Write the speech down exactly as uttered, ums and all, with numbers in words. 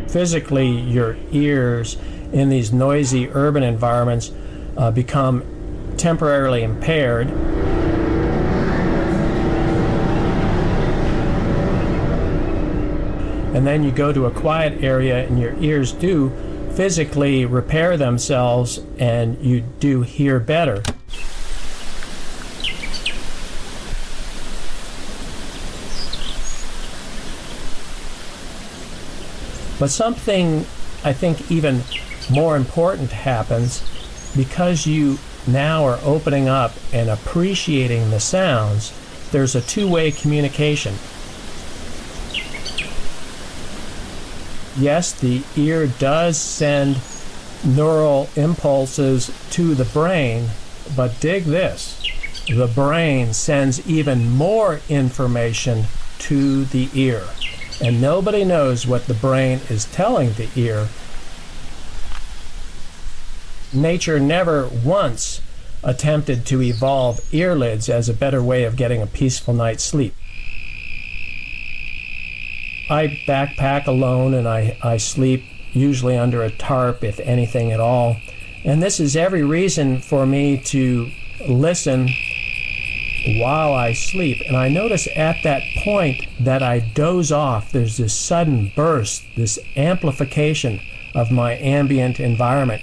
physically your ears in these noisy urban environments uh, become temporarily impaired. And then you go to a quiet area and your ears do physically repair themselves and you do hear better. But something I think even more important happens because you now are opening up and appreciating the sounds. There's a two-way communication. Yes, the ear does send neural impulses to the brain, but dig this, the brain sends even more information to the ear. And nobody knows what the brain is telling the ear. Nature never once attempted to evolve earlids as a better way of getting a peaceful night's sleep. I backpack alone and I, I sleep usually under a tarp, if anything at all. And this is every reason for me to listen while I sleep. And I notice at that point that I doze off. There's this sudden burst, this amplification of my ambient environment.